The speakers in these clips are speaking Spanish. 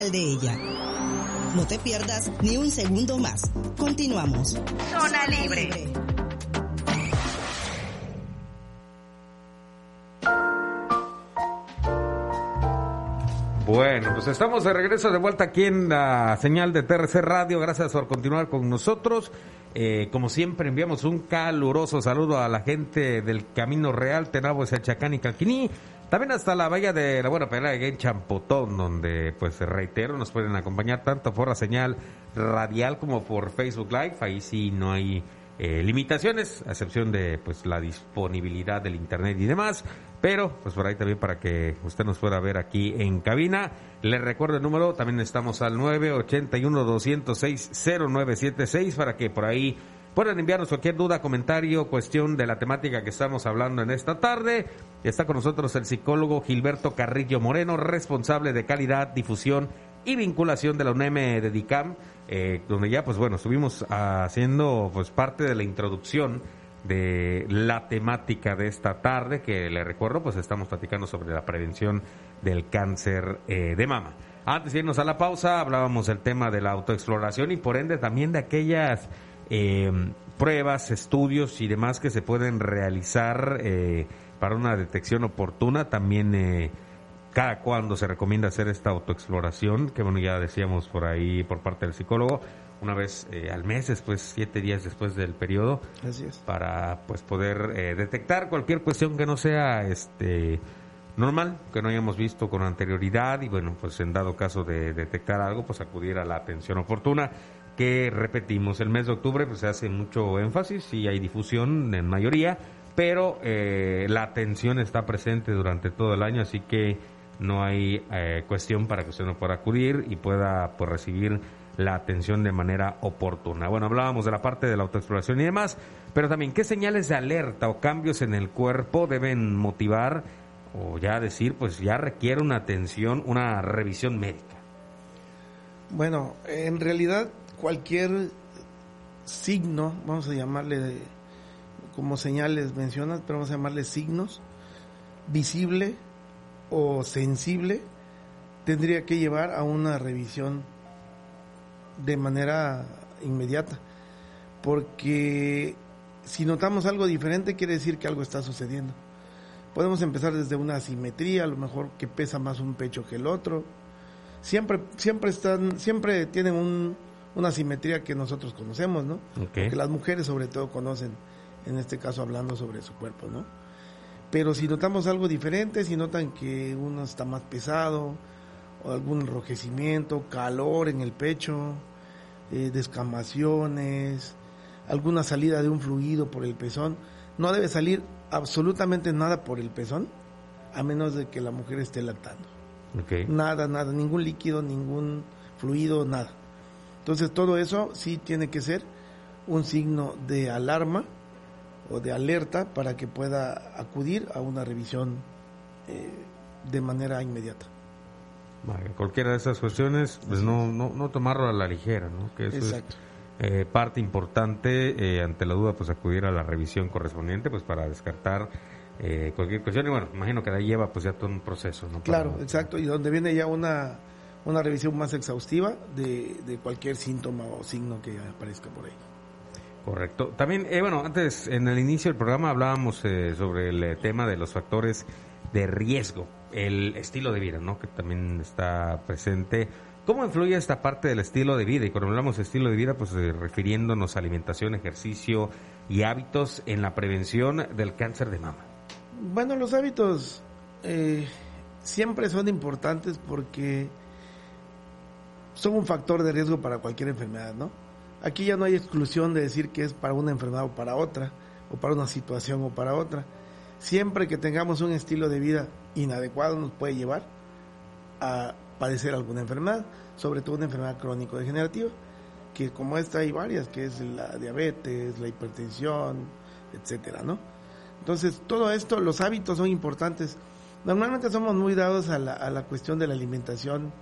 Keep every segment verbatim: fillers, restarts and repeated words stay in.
de ella. No te pierdas ni un segundo más. Continuamos. Zona Libre. Bueno, pues estamos de regreso de vuelta aquí en la señal de T R C Radio. Gracias por continuar con nosotros. Eh, como siempre, enviamos un caluroso saludo a la gente del Camino Real, Tenabo, Sachacán y Calquiní. También hasta la bahía de la Buena Pelea en Champotón, donde, pues, reitero, nos pueden acompañar tanto por la señal radial como por Facebook Live. Ahí sí no hay eh, limitaciones, a excepción de, pues, la disponibilidad del internet y demás. Pero, pues, por ahí también para que usted nos pueda ver aquí en cabina. Les recuerdo el número, también estamos al nueve ocho uno, dos cero seis, cero nueve siete seis para que por ahí pueden enviarnos cualquier duda, comentario, cuestión de la temática que estamos hablando en esta tarde. Está con nosotros el psicólogo Gilberto Carrillo Moreno, responsable de calidad, difusión y vinculación de la UNEM de DICAM, eh, donde ya, pues bueno, estuvimos haciendo pues parte de la introducción de la temática de esta tarde, que le recuerdo, pues estamos platicando sobre la prevención del cáncer eh, de mama. Antes de irnos a la pausa, hablábamos del tema de la autoexploración y por ende también de aquellas Eh, pruebas, estudios y demás que se pueden realizar eh, para una detección oportuna. También eh, cada cuándo se recomienda hacer esta autoexploración, que bueno, ya decíamos por ahí por parte del psicólogo, una vez eh, al mes, después siete días después del periodo. Así es. Para pues poder eh, detectar cualquier cuestión que no sea este normal, que no hayamos visto con anterioridad, y bueno, pues en dado caso de detectar algo, pues acudir a la atención oportuna, que repetimos, el mes de octubre pues se hace mucho énfasis y hay difusión en mayoría, pero eh, la atención está presente durante todo el año, así que no hay eh, cuestión para que usted no pueda acudir y pueda pues recibir la atención de manera oportuna. Bueno, hablábamos de la parte de la autoexploración y demás, pero también qué señales de alerta o cambios en el cuerpo deben motivar o ya decir, pues ya requiere una atención, una revisión médica. Bueno, en realidad cualquier signo, vamos a llamarle como señales mencionas, pero vamos a llamarle signos, visible o sensible, tendría que llevar a una revisión de manera inmediata, porque si notamos algo diferente quiere decir que algo está sucediendo. Podemos empezar desde una asimetría, a lo mejor que pesa más un pecho que el otro. Siempre, siempre están, siempre tienen un, una simetría que nosotros conocemos, ¿no? Okay. Que las mujeres sobre todo conocen, en este caso hablando sobre su cuerpo, ¿no? Pero si notamos algo diferente, si notan que uno está más pesado, o algún enrojecimiento, calor en el pecho, eh, descamaciones, alguna salida de un fluido por el pezón, no debe salir absolutamente nada por el pezón, a menos de que la mujer esté lactando. Okay. Nada, nada, ningún líquido, ningún fluido, nada. Entonces todo eso sí tiene que ser un signo de alarma o de alerta para que pueda acudir a una revisión eh, de manera inmediata. Vale, cualquiera de esas cuestiones, pues no, no, no tomarlo a la ligera, ¿no? Que eso Exacto. es eh, parte importante, eh, ante la duda, pues acudir a la revisión correspondiente, pues para descartar eh, cualquier cuestión. Y bueno, imagino que de ahí lleva pues ya todo un proceso, ¿no? Claro, para, exacto, y donde viene ya una, una revisión más exhaustiva de, de cualquier síntoma o signo que aparezca por ahí. Correcto. También, eh, bueno, antes, en el inicio del programa hablábamos eh, sobre el eh, tema de los factores de riesgo, el estilo de vida, ¿no? Que también está presente. ¿Cómo influye esta parte del estilo de vida? Y cuando hablamos de estilo de vida, pues eh, refiriéndonos a alimentación, ejercicio y hábitos en la prevención del cáncer de mama. Bueno, los hábitos eh, siempre son importantes porque son un factor de riesgo para cualquier enfermedad, ¿no? Aquí ya no hay exclusión de decir que es para una enfermedad o para otra, o para una situación o para otra. Siempre que tengamos un estilo de vida inadecuado nos puede llevar a padecer alguna enfermedad, sobre todo una enfermedad crónico-degenerativa, que como esta hay varias, que es la diabetes, la hipertensión, etcétera, ¿no? Entonces, todo esto, los hábitos son importantes. Normalmente somos muy dados a la, a la cuestión de la alimentación,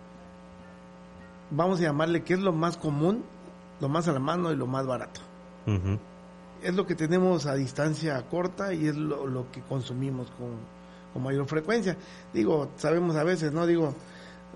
vamos a llamarle que es lo más común, lo más a la mano y lo más barato. Uh-huh. Es lo que tenemos a distancia corta y es lo, lo que consumimos con, con mayor frecuencia. Digo, sabemos a veces, ¿no? Digo,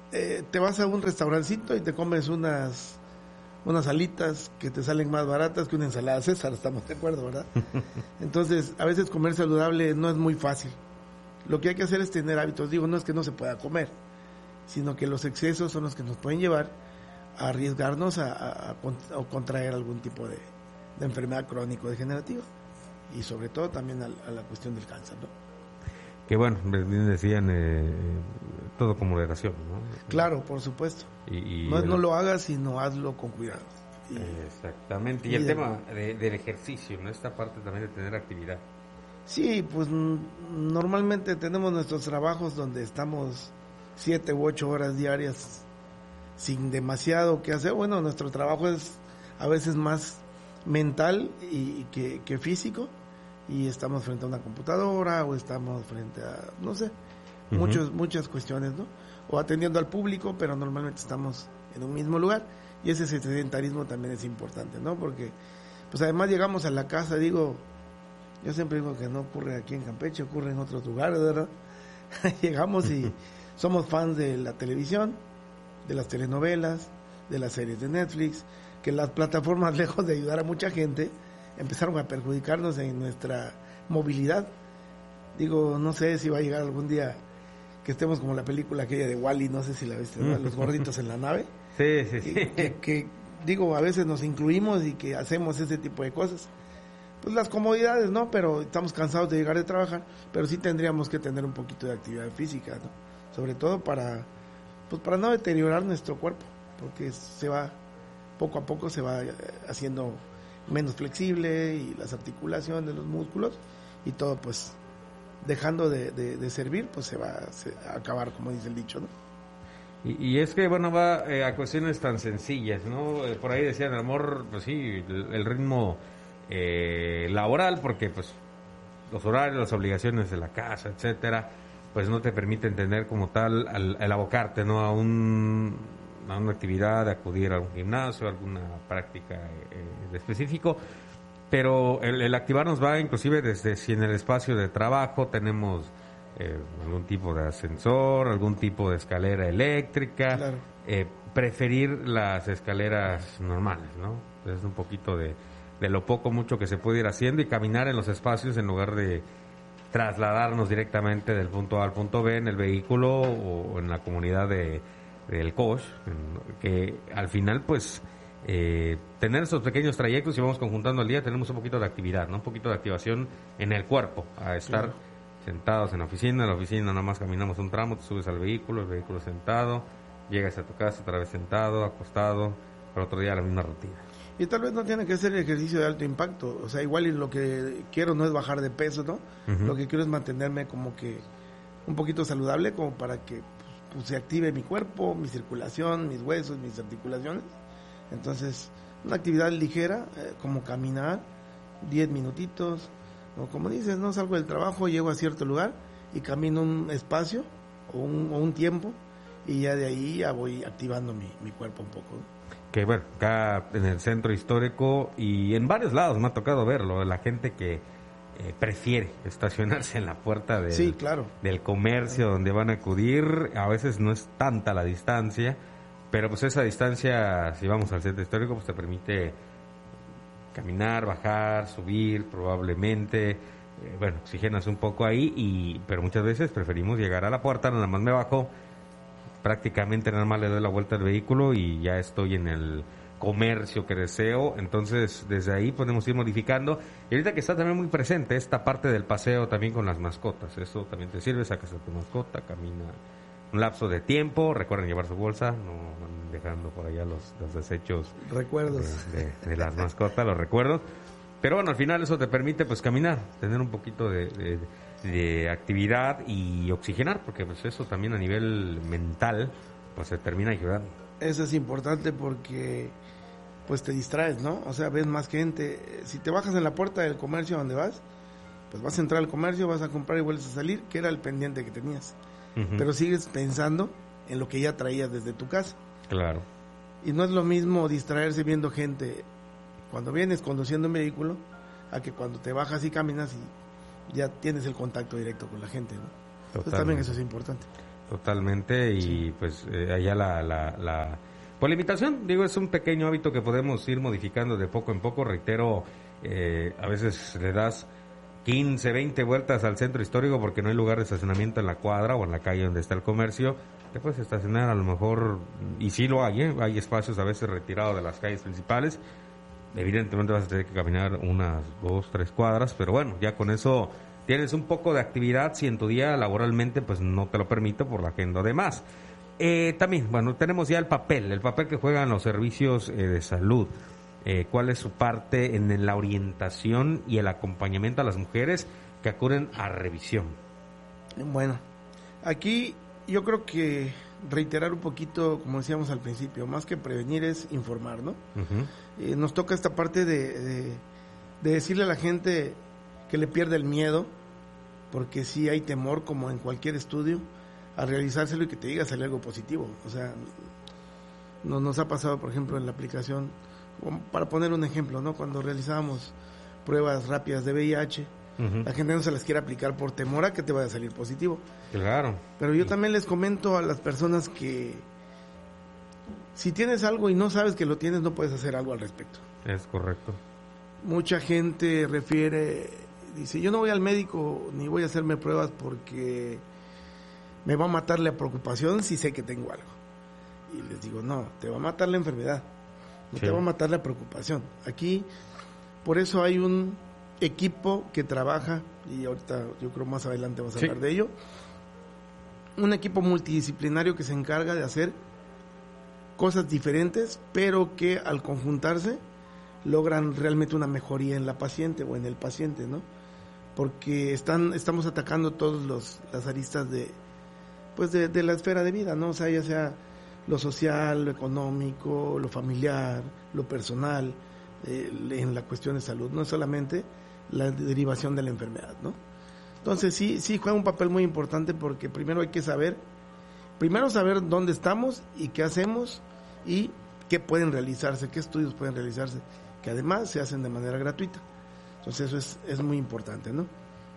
eh, te vas a un restaurancito y te comes unas unas alitas que te salen más baratas que una ensalada César, estamos de acuerdo, ¿verdad? Entonces, a veces comer saludable no es muy fácil. Lo que hay que hacer es tener hábitos. Digo, no es que no se pueda comer, sino que los excesos son los que nos pueden llevar a arriesgarnos a, a, a contraer algún tipo de, de enfermedad crónico-degenerativa. Y sobre todo también a, a la cuestión del cáncer, ¿no? Que bueno, bien decían, eh, todo con moderación, ¿no? Claro, por supuesto. Y, y no, el... no lo hagas, sino hazlo con cuidado. Y, Exactamente. Y, y el de... tema de, del ejercicio, ¿no? Esta parte también de tener actividad. Sí, pues n- normalmente tenemos nuestros trabajos donde estamos siete u ocho horas diarias sin demasiado que hacer. Bueno, nuestro trabajo es a veces más mental y que, que físico, y estamos frente a una computadora o estamos frente a, no sé, uh-huh. muchos, muchas cuestiones, ¿no? O atendiendo al público, pero normalmente estamos en un mismo lugar, y ese sedentarismo también es importante, ¿no? Porque, pues además llegamos a la casa, digo, yo siempre digo que no ocurre aquí en Campeche, ocurre en otros lugares, ¿verdad? Llegamos y somos fans de la televisión, de las telenovelas, de las series de Netflix, que las plataformas, lejos de ayudar a mucha gente, empezaron a perjudicarnos en nuestra movilidad. Digo, no sé si va a llegar algún día que estemos como la película aquella de Wall-E, no sé si la viste, ¿no? Los gorditos en la nave. Sí, sí, sí. Que, que, que, digo, a veces nos incluimos y que hacemos ese tipo de cosas. Pues las comodidades, ¿no? Pero estamos cansados de llegar de trabajar, pero sí tendríamos que tener un poquito de actividad física, ¿no? Sobre todo para, pues para no deteriorar nuestro cuerpo, porque se va, poco a poco se va haciendo menos flexible, y las articulaciones de los músculos y todo, pues dejando de, de, de servir, pues se va a, se, a acabar, como dice el dicho, ¿no? Y, y es que, bueno, va eh, a cuestiones tan sencillas, ¿no? Eh, por ahí decían, el amor, pues sí, el, el ritmo eh, laboral, porque pues los horarios, las obligaciones de la casa, etcétera, pues no te permiten tener como tal al, al abocarte, ¿no? A un a una actividad, de acudir a un gimnasio, alguna práctica eh, de específico, pero el, el activarnos va inclusive desde si en el espacio de trabajo tenemos eh, algún tipo de ascensor, algún tipo de escalera eléctrica, claro. eh, preferir las escaleras normales, ¿no? Es un poquito de, de lo poco mucho que se puede ir haciendo, y caminar en los espacios en lugar de trasladarnos directamente del punto A al punto B en el vehículo o en la comunidad de del coach, que al final pues eh, tener esos pequeños trayectos, y vamos conjuntando al día, tenemos un poquito de actividad, ¿no? Un poquito de activación en el cuerpo, a estar claro. sentados en la oficina, en la oficina nada más caminamos un tramo, te subes al vehículo, el vehículo sentado, llegas a tu casa otra vez sentado, acostado, para otro día la misma rutina. Y tal vez no tiene que ser ejercicio de alto impacto, o sea, igual y lo que quiero no es bajar de peso, ¿no? Uh-huh. Lo que quiero es mantenerme como que un poquito saludable, como para que pues se active mi cuerpo, mi circulación, mis huesos, mis articulaciones. Entonces, una actividad ligera, eh, como caminar, diez minutitos, o como dices, no salgo del trabajo, llego a cierto lugar y camino un espacio o un, o un tiempo, y ya de ahí ya voy activando mi, mi cuerpo un poco, ¿no? Que bueno, acá en el centro histórico y en varios lados me ha tocado verlo, la gente que Eh, prefiere estacionarse en la puerta del, sí, claro. del comercio donde van a acudir. A veces no es tanta la distancia, pero pues esa distancia, si vamos al centro histórico, pues te permite caminar, bajar, subir probablemente, eh, bueno, oxigenas un poco ahí, y pero muchas veces preferimos llegar a la puerta, nada más me bajo, prácticamente nada más le doy la vuelta al vehículo y ya estoy en el comercio que deseo. Entonces desde ahí podemos ir modificando, y ahorita que está también muy presente esta parte del paseo también con las mascotas, eso también te sirve, sacas a tu mascota, camina un lapso de tiempo, recuerden llevar su bolsa, no van dejando por allá los, los desechos, recuerdos de, de, de las mascotas, los recuerdos, pero bueno, al final eso te permite pues caminar, tener un poquito de, de, de actividad y oxigenar, porque pues eso también a nivel mental pues se termina ayudando. Eso es importante porque pues te distraes, ¿no? O sea, ves más gente. Si te bajas en la puerta del comercio donde vas, pues vas a entrar al comercio, vas a comprar y vuelves a salir, que era el pendiente que tenías. Uh-huh. Pero sigues pensando en lo que ya traías desde tu casa. Claro. Y no es lo mismo distraerse viendo gente cuando vienes conduciendo un vehículo, a que cuando te bajas y caminas y ya tienes el contacto directo con la gente, ¿no? Entonces también eso es importante. totalmente, y pues eh, allá la, la, la, pues la invitación, digo, es un pequeño hábito que podemos ir modificando de poco en poco, reitero, eh, a veces le das quince, veinte vueltas al centro histórico porque no hay lugar de estacionamiento en la cuadra o en la calle donde está el comercio, te puedes estacionar a lo mejor, y sí lo hay, ¿eh? Hay espacios a veces retirados de las calles principales, evidentemente vas a tener que caminar unas dos, tres cuadras, pero bueno, ya con eso tienes un poco de actividad si en tu día laboralmente pues no te lo permite por la agenda. Además, eh, también, bueno, tenemos ya el papel, el papel que juegan los servicios eh, de salud. Eh, ¿Cuál es su parte en la orientación y el acompañamiento a las mujeres que acuden a revisión? Bueno, aquí yo creo que reiterar un poquito, como decíamos al principio, más que prevenir es informar, ¿no? Uh-huh. Eh, nos toca esta parte de, de, de decirle a la gente que le pierda el miedo, porque sí hay temor, como en cualquier estudio, a realizárselo y que te diga salir algo positivo. O sea, no, nos ha pasado, por ejemplo, en la aplicación, para poner un ejemplo, ¿no? Cuando realizábamos pruebas rápidas de V I H, uh-huh. la gente no se las quiere aplicar por temor a que te vaya a salir positivo. Claro. Pero yo también les comento a las personas que si tienes algo y no sabes que lo tienes, no puedes hacer algo al respecto. Es correcto. Mucha gente refiere, dice, yo no voy al médico ni voy a hacerme pruebas porque me va a matar la preocupación si sé que tengo algo. Y les digo, no, te va a matar la enfermedad, no sí. te va a matar la preocupación. Aquí, por eso hay un equipo que trabaja, y ahorita yo creo más adelante vamos a sí. hablar de ello, un equipo multidisciplinario que se encarga de hacer cosas diferentes, pero que al conjuntarse logran realmente una mejoría en la paciente o en el paciente, ¿no? Porque están estamos atacando todos los las aristas de pues de, de la esfera de vida, ¿no? O sea, ya sea lo social, lo económico, lo familiar, lo personal, eh, en la cuestión de salud, no es solamente la derivación de la enfermedad, ¿no? Entonces sí, sí juega un papel muy importante, porque primero hay que saber, primero saber dónde estamos y qué hacemos y qué pueden realizarse, qué estudios pueden realizarse, que además se hacen de manera gratuita. Entonces eso es, es muy importante, ¿no?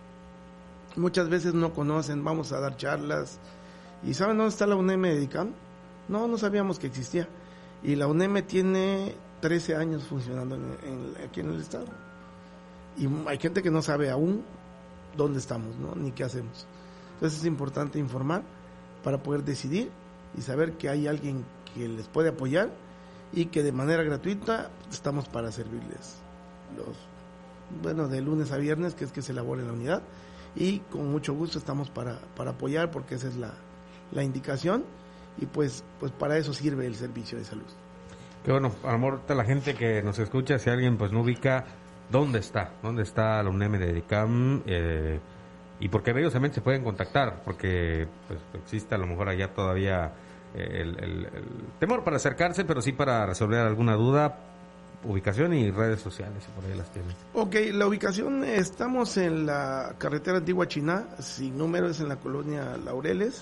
Muchas veces no conocen, vamos a dar charlas, y ¿saben dónde está la UNEM de DICAM? No, no sabíamos que existía. Y la UNEM tiene trece años funcionando en, en, aquí en el estado. Y hay gente que no sabe aún dónde estamos, ¿no? Ni qué hacemos. Entonces es importante informar para poder decidir y saber que hay alguien que les puede apoyar y que de manera gratuita estamos para servirles los bueno de lunes a viernes, que es que se elabore la unidad, y con mucho gusto estamos para, para apoyar, porque esa es la, la indicación, y pues pues para eso sirve el servicio de salud. Qué bueno, amor, a la gente que nos escucha, si alguien pues no ubica ¿dónde está? ¿Dónde está la UNEM de DICAM? Eh, y porque ellos se pueden contactar, porque pues existe a lo mejor allá todavía eh, el, el, el temor para acercarse, pero sí para resolver alguna duda, ubicación y redes sociales, si por ahí las tienen. Ok, la ubicación, estamos en la carretera Antigua Chiná, sin número, es en la colonia Laureles,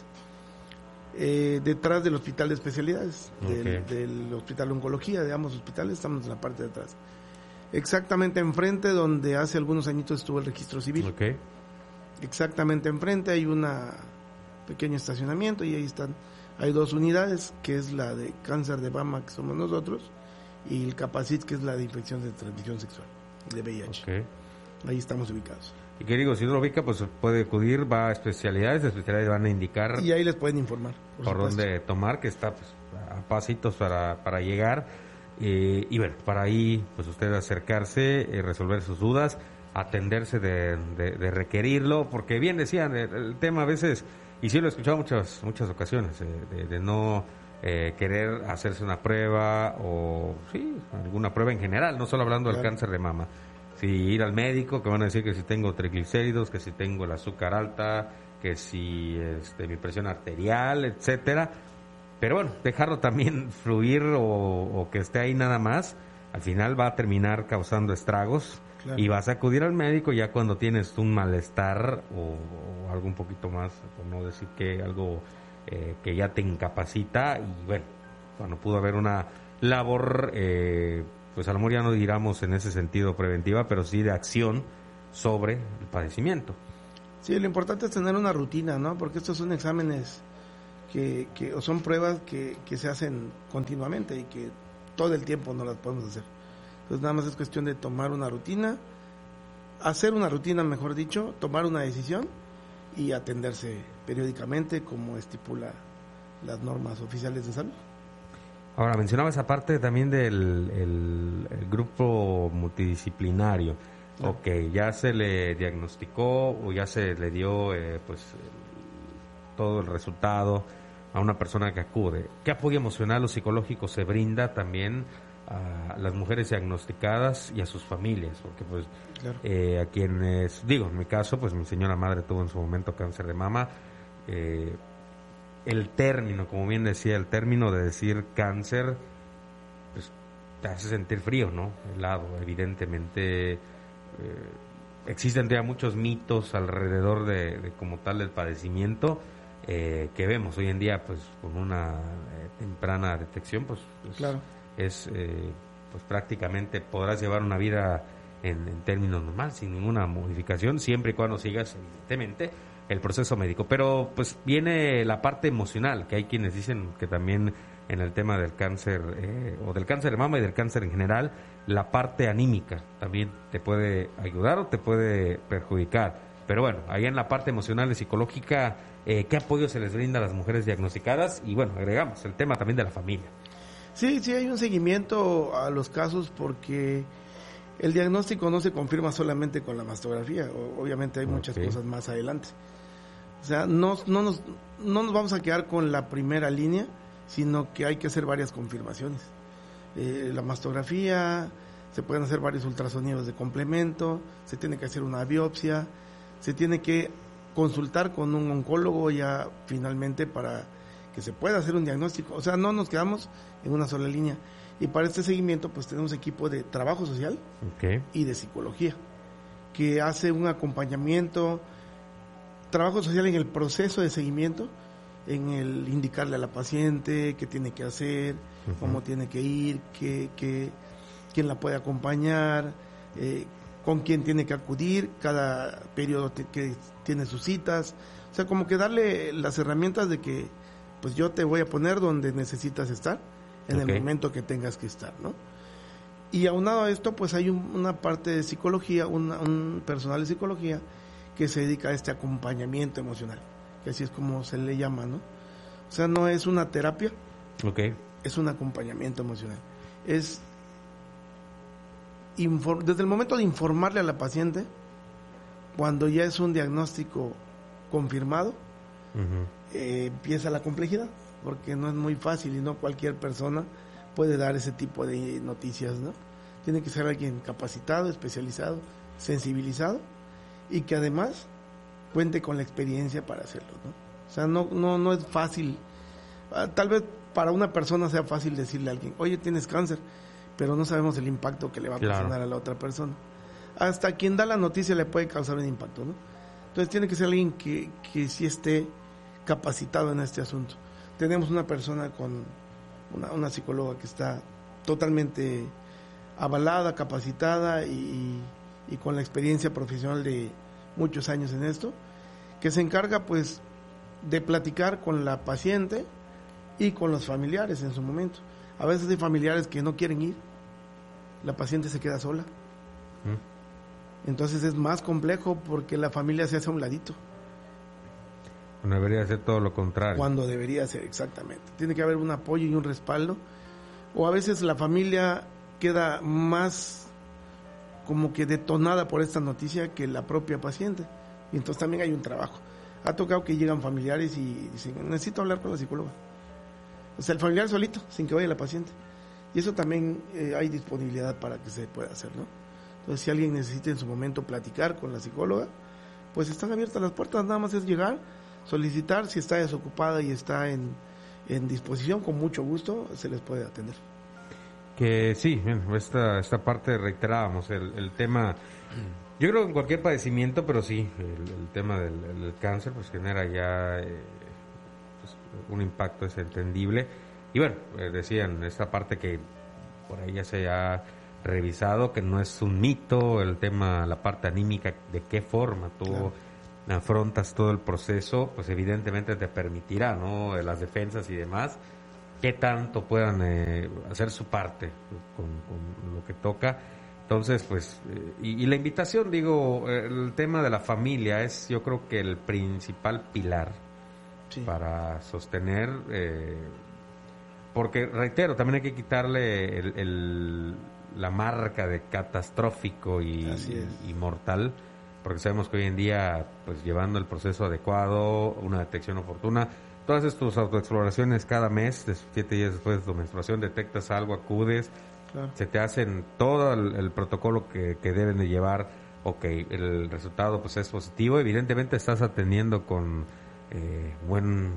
eh, detrás del hospital de especialidades, okay. del, del hospital de oncología, de ambos hospitales, estamos en la parte de atrás. Exactamente enfrente donde hace algunos añitos estuvo el registro civil. Okay. Exactamente enfrente hay una pequeño estacionamiento, y ahí están, hay dos unidades, que es la de cáncer de mama, que somos nosotros, y el Capacit, que es la de infección de transmisión sexual, de V I H. Okay. Ahí estamos ubicados. Y que digo, si no lo ubica, pues puede acudir, va a especialidades, especialidades van a indicar. Y ahí les pueden informar. Por, por dónde tomar, que está pues, a pasitos para, para llegar. Eh, y bueno, para ahí, pues usted acercarse, eh, resolver sus dudas, atenderse de, de, de requerirlo, porque bien decían, el, el tema a veces, y sí lo he escuchado muchas, muchas ocasiones, eh, de, de no eh, querer hacerse una prueba, o sí, alguna prueba en general, no solo hablando claro. del cáncer de mama. Si ir al médico, que van a decir que si tengo triglicéridos, que si tengo el azúcar alta, que si este, mi presión arterial, etcétera. Pero bueno, dejarlo también fluir o, o que esté ahí nada más, al final va a terminar causando estragos, claro. y vas a acudir al médico ya cuando tienes un malestar o, o algo un poquito más, por no decir que algo eh, que ya te incapacita, y bueno, bueno, pudo haber una labor, eh, pues a lo mejor ya no diramos en ese sentido preventiva, pero sí de acción sobre el padecimiento. Sí, lo importante es tener una rutina, ¿no? Porque estos son exámenes que, que o son pruebas que, que se hacen continuamente y que todo el tiempo no las podemos hacer. Entonces nada más es cuestión de tomar una rutina, hacer una rutina, mejor dicho, tomar una decisión y atenderse periódicamente como estipula las normas oficiales de salud. Ahora, mencionaba esa parte también del el, el grupo multidisciplinario. Ah. Ok, ya se le diagnosticó o ya se le dio eh, pues el, todo el resultado a una persona que acude. ¿Qué apoyo emocional o psicológico se brinda también a las mujeres diagnosticadas y a sus familias? Porque pues claro. eh, a quienes, digo, en mi caso, pues mi señora madre tuvo en su momento cáncer de mama. Eh, el término, como bien decía, el término de decir cáncer, pues te hace sentir frío, ¿no? Helado, evidentemente. Eh, existen ya muchos mitos alrededor de, de como tal del padecimiento, eh, que vemos hoy en día, pues con una eh, temprana detección, pues, pues claro. es eh, pues prácticamente podrás llevar una vida en, en términos normales, sin ninguna modificación, siempre y cuando sigas, evidentemente, el proceso médico. Pero pues viene la parte emocional, que hay quienes dicen que también en el tema del cáncer, eh, o del cáncer de mama y del cáncer en general, la parte anímica también te puede ayudar o te puede perjudicar. Pero bueno, ahí en la parte emocional y psicológica, eh, ¿qué apoyo se les brinda a las mujeres diagnosticadas? Y bueno, agregamos el tema también de la familia. Sí, sí hay un seguimiento a los casos porque el diagnóstico no se confirma solamente con la mastografía, o, obviamente hay muchas okay. cosas más adelante. O sea, no, no, nos, no nos vamos a quedar con la primera línea, sino que hay que hacer varias confirmaciones. Eh, la mastografía, se pueden hacer varios ultrasonidos de complemento, se tiene que hacer una biopsia, se tiene que consultar con un oncólogo ya finalmente para que se pueda hacer un diagnóstico. O sea, no nos quedamos en una sola línea. Y para este seguimiento pues tenemos equipo de trabajo social okay. y de psicología, que hace un acompañamiento, trabajo social en el proceso de seguimiento, en el indicarle a la paciente qué tiene que hacer, uh-huh. cómo tiene que ir, qué, qué, quién la puede acompañar, eh, con quién tiene que acudir, cada periodo te, que tiene sus citas. O sea, como que darle las herramientas de que pues yo te voy a poner donde necesitas estar en okay. el momento que tengas que estar, ¿no? Y aunado a esto, pues hay un, una parte de psicología, una, un personal de psicología que se dedica a este acompañamiento emocional, que así es como se le llama, ¿no? O sea, no es una terapia, okay. es un acompañamiento emocional. Es infor- desde el momento de informarle a la paciente, cuando ya es un diagnóstico confirmado, uh-huh. eh, empieza la complejidad, porque no es muy fácil y no cualquier persona puede dar ese tipo de noticias, ¿no? Tiene que ser alguien capacitado, especializado, sensibilizado y que además cuente con la experiencia para hacerlo, ¿no? O sea, no no no es fácil. Tal vez para una persona sea fácil decirle a alguien, oye, tienes cáncer, pero no sabemos el impacto que le va a ocasionar claro. a la otra persona. Hasta quien da la noticia le puede causar un impacto, ¿no? Entonces tiene que ser alguien que, que sí esté capacitado en este asunto. Tenemos una persona con una, una psicóloga que está totalmente avalada, capacitada y, y con la experiencia profesional de muchos años en esto, que se encarga pues de platicar con la paciente y con los familiares en su momento. A veces hay familiares que no quieren ir, la paciente se queda sola. ¿Mm? Entonces es más complejo porque la familia se hace a un ladito. No debería ser todo lo contrario. Cuando debería ser, exactamente. Tiene que haber un apoyo y un respaldo. O a veces la familia queda más como que detonada por esta noticia que la propia paciente. Y entonces también hay un trabajo. Ha tocado que llegan familiares y dicen, necesito hablar con la psicóloga. O sea, el familiar solito, sin que vaya la paciente. Y eso también eh, hay disponibilidad para que se pueda hacer, ¿no? Entonces, si alguien necesita en su momento platicar con la psicóloga, pues están abiertas las puertas, nada más es llegar, solicitar, si está desocupada y está en, en disposición, con mucho gusto se les puede atender. Que sí, bueno, esta, esta parte reiterábamos, el, el tema, yo creo que en cualquier padecimiento, pero sí, el, el tema del el cáncer pues genera ya eh, pues, un impacto, es entendible. Y bueno, eh, decían, esta parte que por ahí ya se ha revisado, que no es un mito, el tema, la parte anímica, de qué forma tú claro. afrontas todo el proceso, pues evidentemente te permitirá, ¿no? Las defensas y demás, qué tanto puedan eh, hacer su parte con, con lo que toca. Entonces, pues, eh, y, y la invitación, digo, el tema de la familia es, yo creo que el principal pilar sí. para sostener, eh, porque, reitero, también hay que quitarle el, el, la marca de catastrófico y, y, y mortal, porque sabemos que hoy en día, pues, llevando el proceso adecuado, una detección oportuna, todas estas autoexploraciones cada mes, siete días después de tu menstruación, detectas algo, acudes, claro. se te hacen todo el, el protocolo que, que deben de llevar, ok, el resultado pues es positivo, evidentemente estás atendiendo con eh, buen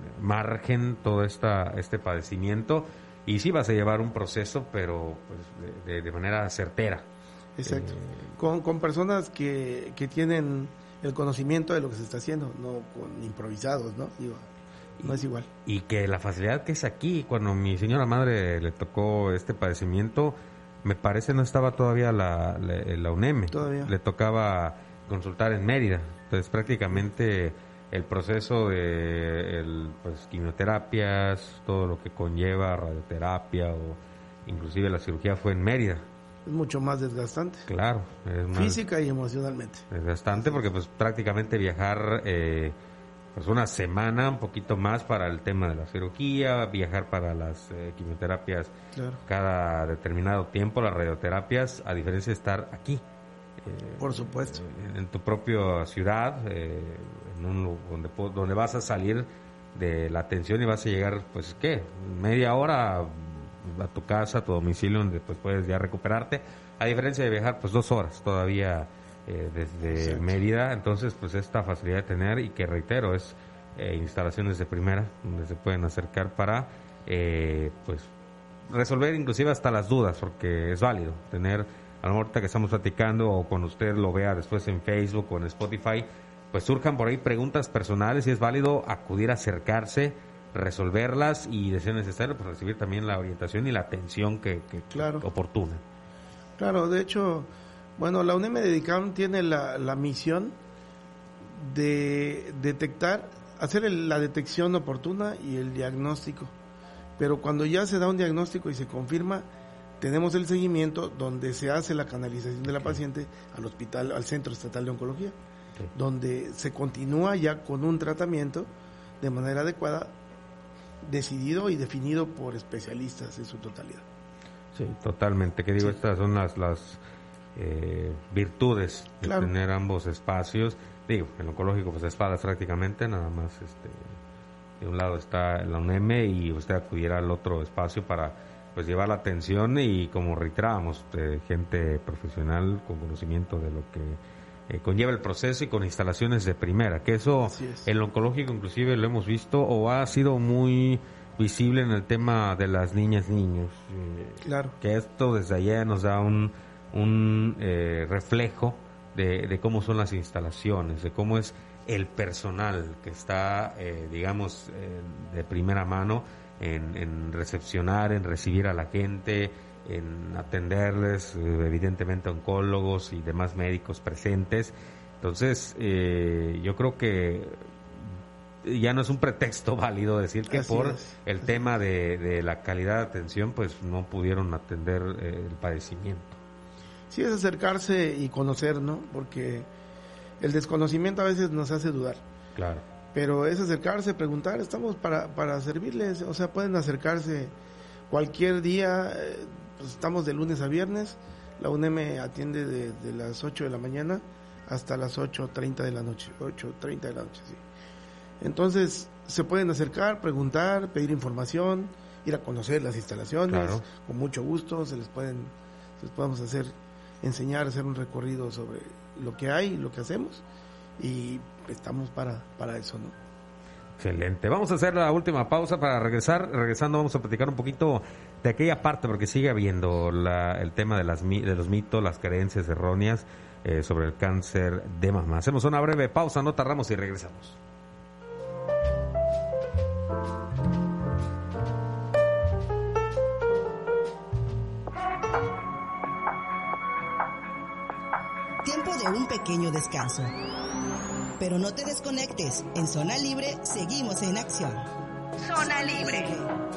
margen todo esta, este padecimiento, y sí vas a llevar un proceso, pero pues de, de manera certera. Exacto, eh, con, con personas que, que tienen el conocimiento de lo que se está haciendo, no con improvisados, ¿no? Digo, no es igual. Y que la facilidad que es aquí, cuando mi señora madre le tocó este padecimiento, me parece no estaba todavía la, la, la UNEM. Todavía. Le tocaba consultar en Mérida. Entonces prácticamente el proceso de el, pues, quimioterapias, todo lo que conlleva radioterapia o inclusive la cirugía fue en Mérida. Es mucho más desgastante. Claro. Es más física y emocionalmente. Desgastante porque pues prácticamente viajar... Eh, pues una semana, un poquito más para el tema de la cirugía, viajar para las eh, quimioterapias claro. cada determinado tiempo, las radioterapias, a diferencia de estar aquí. Eh, Por supuesto. En, en tu propia ciudad, eh, en un donde donde vas a salir de la atención y vas a llegar, pues, ¿qué? Media hora a tu casa, a tu domicilio, donde pues puedes ya recuperarte, a diferencia de viajar, pues, dos horas todavía Eh, desde Exacto. Mérida. Entonces pues esta facilidad de tener, y que reitero es eh, instalaciones de primera donde se pueden acercar para eh, pues resolver inclusive hasta las dudas, porque es válido tener, a lo mejor ahorita que estamos platicando o cuando usted lo vea después en Facebook o en Spotify, pues surjan por ahí preguntas personales y es válido acudir a acercarse, resolverlas y de ser necesario pues recibir también la orientación y la atención que, que, claro. que oportuna. Claro, de hecho, bueno, la UNEM de DICAM tiene la, la misión de detectar, hacer el, la detección oportuna y el diagnóstico. Pero cuando ya se da un diagnóstico y se confirma, tenemos el seguimiento donde se hace la canalización de la paciente al hospital, al Centro Estatal de Oncología, okay. donde se continúa ya con un tratamiento de manera adecuada, decidido y definido por especialistas en su totalidad. Sí, totalmente. Que digo, sí. estas son las... las Eh, virtudes de claro. tener ambos espacios. Digo, el oncológico pues espadas prácticamente, nada más este de un lado está la UNEM y usted acudiera al otro espacio para pues llevar la atención y, como reiterábamos, eh, gente profesional con conocimiento de lo que eh, conlleva el proceso y con instalaciones de primera, que eso el oncológico inclusive lo hemos visto o ha sido muy visible en el tema de las niñas niños, eh, claro. que esto desde allá nos da un un eh, reflejo de, de cómo son las instalaciones, de cómo es el personal que está, eh, digamos, eh, de primera mano en, en recepcionar, en recibir a la gente, en atenderles, eh, evidentemente oncólogos y demás médicos presentes. Entonces, eh, yo creo que ya no es un pretexto válido decir que Así por es. el Así tema de, de la calidad de atención, pues no pudieron atender eh, el padecimiento. Sí, es acercarse y conocer, ¿no? Porque el desconocimiento a veces nos hace dudar. Claro. Pero es acercarse, preguntar, estamos para, para servirles, o sea, pueden acercarse cualquier día, eh, pues estamos de lunes a viernes, la UNEM atiende de, de las ocho de la mañana hasta las ocho treinta de la noche, ocho treinta de la noche, sí. Entonces, se pueden acercar, preguntar, pedir información, ir a conocer las instalaciones, claro. con mucho gusto, se les pueden, se les podemos hacer... enseñar, hacer un recorrido sobre lo que hay, lo que hacemos, y estamos para, para eso, ¿no? Excelente. Vamos a hacer la última pausa para regresar. Regresando vamos a platicar un poquito de aquella parte, porque sigue habiendo la, el tema de, las, de los mitos, las creencias erróneas eh, sobre el cáncer de mama. Hacemos una breve pausa, no tardamos y regresamos. Tiempo de un pequeño descanso. Pero no te desconectes, en Zona Libre seguimos en acción. Zona Libre.